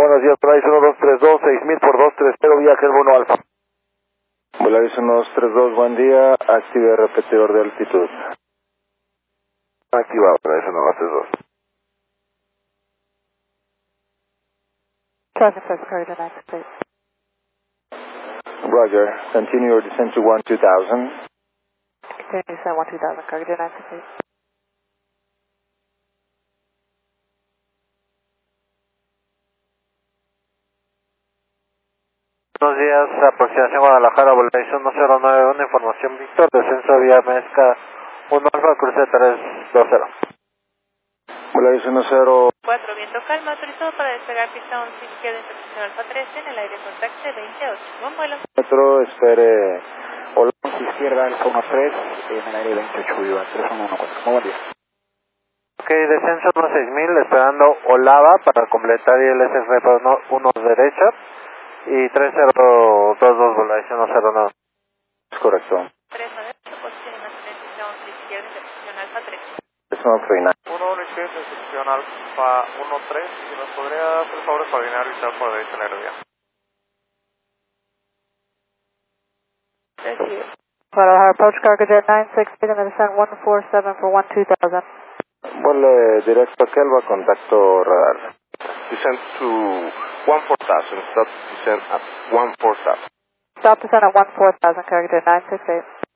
buenos días, Price 1232, 6000 por 230, viaje el bono alfa. Volaris 1232, buen día, active repetidor de altitud. Activado, Price 1232. Traffic First Corridor 96. Roger, continue your descent to 12000. Continue to descend 12000, Corridor 96. Buenos días, aproximación Guadalajara, Volaris 1091, información Víctor, descenso vía Mezca 1 Alfa, cruce 320. Volaris 4, viento calma, autorizado para despegar pista 11 izquierda, intersección Alfa 13, en el aire contacte 28. Buen vuelo. metro, espere, hola. Izquierda Alfa 13, en el aire 28, viva 311. Muy buen día. Ok, descenso 6000, esperando Olava para completar el SFP 1 derecha y 3022 Volaris 109. Es correcto. 3 a derecha, posición y mantener pista 11 izquierda, intersección Alfa 13. Es una freina. 1 izquierda, intersección Alfa 13, si nos podría, por favor, coordinar y tal por derecha en aerovía. Thank you. Guadalajara approach Cargo 968 and descend 147 for 12000. Vuele directo a Kelva, contacto radar. Descent to 14,000, stop descent at 14,000. Stop descend at 14000, Corridor 968.